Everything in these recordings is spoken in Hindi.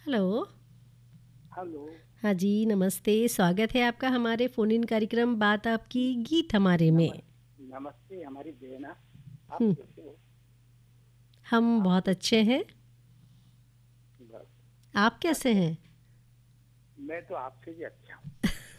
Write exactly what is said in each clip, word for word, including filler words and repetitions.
हेलो। हेलो। हाँ जी, नमस्ते। स्वागत है आपका हमारे फ़ोन इन कार्यक्रम बात आपकी गीत हमारे में। नमस नमस्ते हमारी बहना, आप हुँ, कैसे हो? हम आप बहुत कैसे अच्छे हैं। बस आप अच्छा कैसे अच्छा। हैं? मैं तो आपसे भी अच्छा हूँ।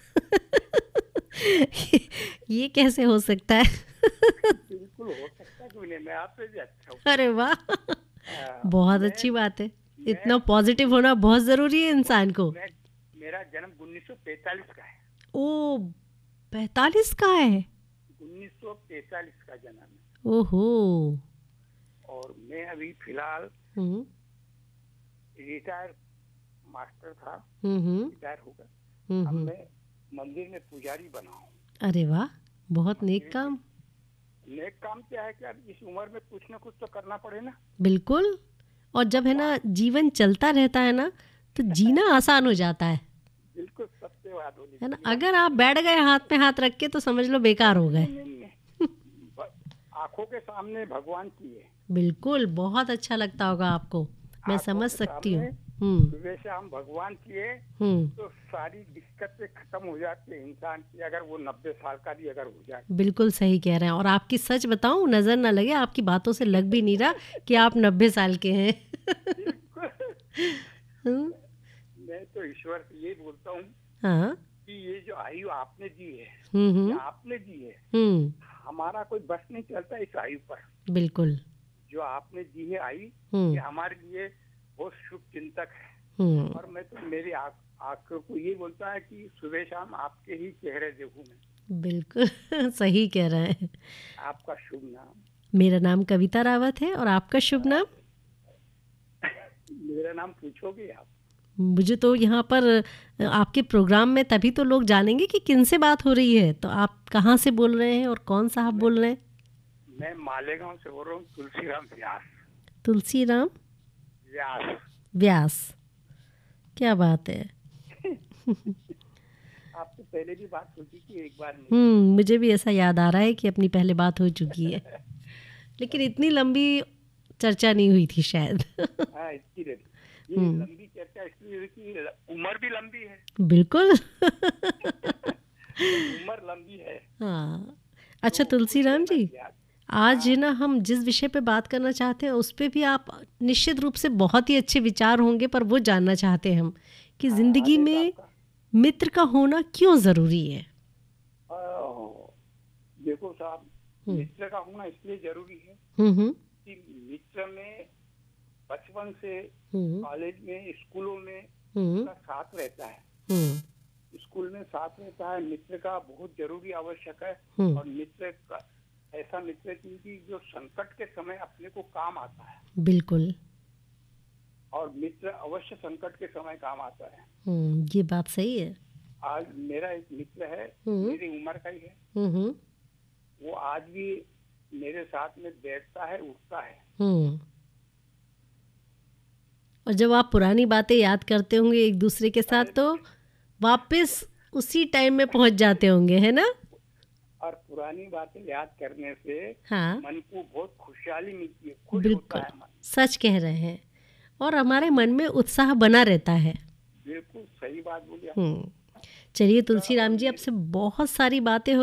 ये कैसे हो सकता है? बिल्कुल हो सकता है, क्यों नहीं, मैं आपसे भी अच्छा हूँ। अरे वाह! अ, बहुत मैं अच्छी बात है। मैं इतना पॉज़िटिव उन्नीस होना बहुत ज़रूरी है इंसान को। मैं मेरा जन्म उन्नीस सौ पैंतालीस का है। ओह! पैंतालीस का है? उन्नीस सौ पैंतालीस का जन्म है। ओहो! और मैं अभी फिलहाल हुँ, रिटायर मास्टर था, हुँ, हुँ, रिटायर हो गया। हुँ, अब हुँ। मैं मंदिर में पुजारी बना हूँ। अरे वाह! बहुत नेक मंदिर में काम। नेक काम क्या है कि अब इस उम्र में कुछ ना कुछ तो करना पड़े ना। बिल्कुल। और और जब है वहाँ ना जीवन चलता रहता है ना, तो जीना आसान हो जाता है। बिल्कुल सत्य बात बोली, है ना? जीवन अगर आप बैठ गए हाथ में हाथ रख के तो समझ लो बेकार नहीं हो गए। नहीं नहीं नहीं ब- आंखों के सामने भगवान की है। बिल्कुल, बहुत अच्छा लगता होगा आपको। मैं आंखों समझ के सकती हूँ। सामने हुँ, सुबह शाम भगवान की है, हुँ। तो सारी दिक्कतें खत्म हो जाती है इंसान की, अगर वो नब्बे साल का भी अगर हो जाए। बिल्कुल सही कह रहे हैं और आपकी सच बताऊँ नज़र ना लगे आपकी बातों से लग भी नहीं रहा कि आप नब्बे साल के हैं। बिल्कुल। हुँ, मैं तो ईश्वर से ये बोलता हूँ हाँ। कि ये जो आयु आपने दी है, हुँ, ये हुँ, आपने दी है, हुँ। हमारा कोई बस नहीं चलता इस आयु पर। बिल्कुल। जो आपने दी है आयु, ये हुँ, हमारे लिए बहुत शुभ चिंतक है। हुँ। और मैं तो मेरी आँख आँखों को ये बोलता है कि सुबह शाम आपके ही चेहरे देखूं मैं। बिल्कुल सही कह रहे हैं। आपका शुभ नाम? मेरा नाम कविता रावत है और आपका शुभ नाम? मेरा नाम पूछोगे आप? मुझे तो यहाँ पर अ, आपके प्रोग्राम में तभी तो लोग जानेंगे कि किनसे बात हो रही है। तो आप कहाँ से बोल रहे हैं और कौन साहब मैं बोल रहे हैं? मैं मालेगांव से बोल रहा हूँ, तुलसीराम व्यास। तुलसीराम व्यास। व्यास। क्या बात है। आपसे पहले भी बात हो चुकी है एक बार मेरी। हुँ, मुझे भी ऐसा याद आ रहा है कि अपनी पहले बात हो चुकी है। लेकिन इतनी लंबी चर्चा नहीं हुई थी शायद। हाँ, इतनी लंबी ये हुँ, लंबी चर्चा इसलिए हुई कि उम्र भी लंबी है। बिल्कुल। जब उम्र लंबी है हाँ। तो अच्छा खुश तुलसीराम रहना जी, चाहिए। आज हाँ ना हम जिस विषय पे बात करना चाहते हैं उस पे भी आप निश्चित रूप से बहुत ही अच्छे विचार होंगे पर वो जानना चाहते हैं हम कि हाँ, ज़िंदगी आदेश में आपका। मित्र का होना क्यों ज़रूरी है? अ, देखो साहब, हुँ, मित्र का होना इसलिए जरूरी है हुँ, हुँ, कि मित्र में बचपन से हुँ, कॉलेज में स्कूलों में हुँ, उसका साथ रहता है। हुँ, स्कूल में साथ रहता है, मित्र का बहुत जरूरी आवश्यक है। हुँ, और मित्र का ऐसा मित्र चाहिए जो संकट के समय अपने को काम आता है। बिल्कुल। और मित्र अवश्य संकट के समय काम आता है। हुँ, ये बात सही है। आज मेरा एक मित्र है, हुँ, मेरी उम्र का ही है। हुँ, हुँ, वो आज भी मेरे साथ में बैठता है, उठता है। हुँ। और जब आप पुरानी बातें याद करते होंगे एक दूसरे के साथ अरे तो वापस उसी टाइम में पहुँच जाते होंगे, है ना? और पुरानी बातें याद करने से हाँ, मन को बहुत खुशहाली मिलती है, खुश होता बिल्कुल, है मन। सच कह रहे हैं और हमारे तो मन में उत्साह बना रहता है। बिल्कुल सही बात बोली आपने। हुँ, चलिए मित्र और तुलसीराम जी मेरे आपसे बहुत सारी बातें हो